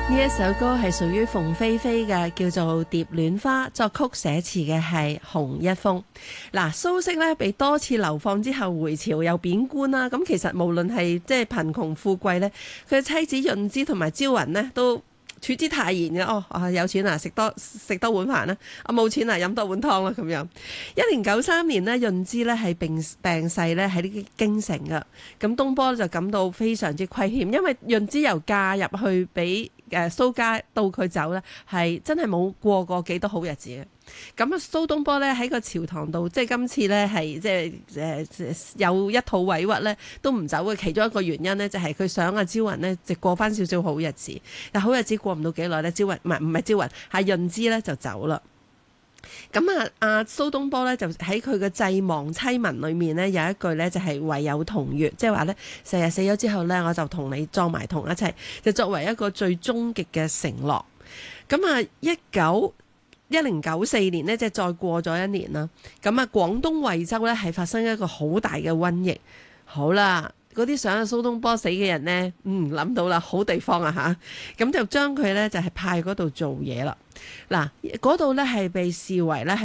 呢一首歌係屬於鳳飛飛嘅，叫做《蝶戀花》，作曲寫詞嘅係洪一峰。嗱，蘇軾咧被多次流放之後回朝又貶官啦，咁其實無論係即係貧窮富貴咧，佢嘅妻子潤之同埋招雲呢都處之泰然嘅。有錢啊，食多碗飯啦；冇錢啊，飲多碗湯啦咁樣。1093年呢，潤之咧係病逝咧喺呢個京城嘅，咁東坡就感到非常之虧欠，因為潤之由嫁入去俾蘇家到佢走咧，係真係冇過幾多好日子嘅。咁蘇東坡咧喺個朝堂度，即係今次咧係即係有一肚委屈咧，都唔走嘅。其中一個原因咧，就係佢想阿招雲呢，就過翻少少好日子。但好日子過唔到幾耐咧，招雲唔係招雲，係潤之咧就走啦。咁阿蘇東坡咧就喺佢嘅祭亡妻文裏面咧有一句咧就係唯有同月，即係話咧成日死咗之後咧我就同你葬埋同一齊，就作為一個最終極嘅承諾。咁1094年呢，即係再過咗一年啦。咁廣東惠州咧係發生一個好大嘅瘟疫。好啦，嗰啲想阿蘇東坡死嘅人呢，諗到啦，好地方啊吓，咁就將佢咧就係派嗰度做嘢啦。嗱，嗰度咧係被視為咧